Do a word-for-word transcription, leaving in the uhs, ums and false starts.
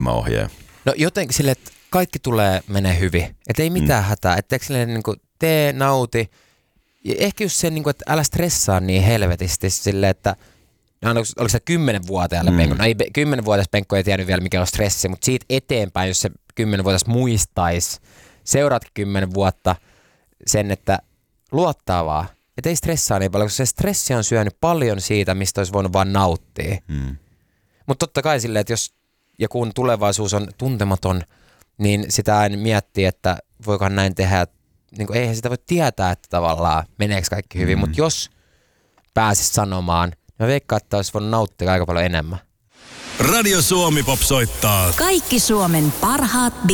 mä ohjeen. No jotenkin silleen, että kaikki tulee menee hyvin. Että ei mitään mm. hätää. Että silleen niin kuin tee, nauti. Ja ehkä just se, niin kuin, että älä stressaa niin helvetisti silleen, että no, oliko, oliko se kymmenvuotiaalle mm. penkko? No ei, kymmenvuotias penkko ei tiennyt vielä mikä on stressi, mutta siitä eteenpäin, jos se kymmenvuotias muistaisi seuraat kymmenen vuotta sen, että luottaa vaan. Että ei stressaa niin paljon, koska se stressi on syönyt paljon siitä, mistä olisi voinut vaan nauttia. Mm. Mutta totta kai silleen, että jos ja kun tulevaisuus on tuntematon, niin sitä aina miettii, että voikohan näin tehdä. Niin kuin, eihän sitä voi tietää, että tavallaan meneekö kaikki hyvin, mm. mutta jos pääsis sanomaan, niin mä veikkaan, että olisi voinut nauttia aika paljon enemmän. Radio Suomi Pop soittaa. Kaikki Suomen parhaat